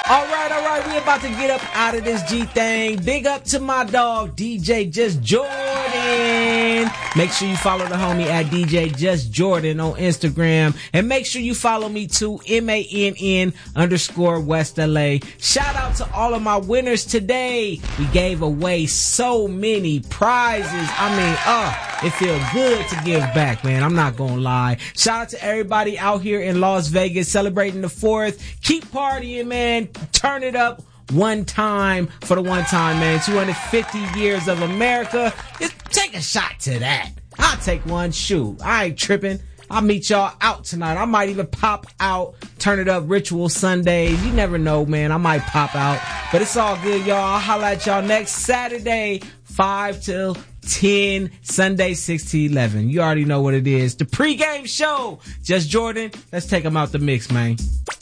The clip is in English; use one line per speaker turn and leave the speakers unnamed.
All right. We about to get up out of this G thing. Big up to my dog, DJ Just Jordan. Make sure you follow the homie at DJ Just Jordan on Instagram. And make sure you follow me too, MANN_West LA. Shout out to all of my winners today. We gave away so many prizes. It feels good to give back, man. I'm not gonna lie. Shout out to everybody out here in Las Vegas celebrating the 4th. Keep partying, man. Turn it up one time for the one time, man. 250 years of America. Just take a shot to that. I'll take one. Shoot, I ain't tripping. I'll meet y'all out tonight. I might even pop out. Turn it up Ritual Sundays. You never know, man. I might pop out. But it's all good, y'all. I'll holla at y'all next Saturday, 5 till 10, Sunday 6 to 11. You already know what it is. The pregame show. Just Jordan. Let's take him out the mix, man.